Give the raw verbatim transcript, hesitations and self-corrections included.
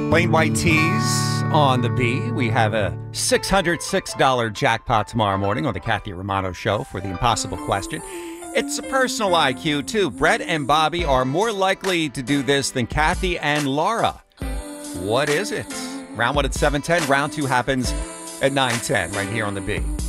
Plain white tees on the B. We have a six hundred six dollars jackpot tomorrow morning on the Kathy Romano Show for the impossible question. It's a personal I Q, too. Brett and Bobby are more likely to do this than Kathy and Laura. What is it? Round one at seven ten. Round two happens at nine ten right here on the B.